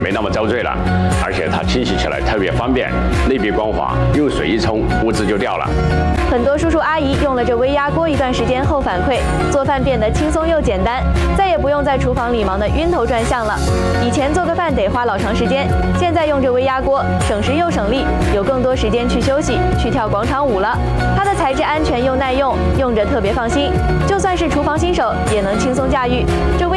没那么遭罪了，而且它清洗起来特别方便，内壁光滑，用水一冲，污渍就掉了。 很多叔叔阿姨用了这微压锅一段时间后反馈，做饭变得轻松又简单，再也不用在厨房里忙得晕头转向了。以前做个饭得花老长时间，现在用这微压锅，省时又省力，有更多时间去休息、去跳广场舞了。它的材质安全又耐用，用着特别放心，就算是厨房新手也能轻松驾驭。这微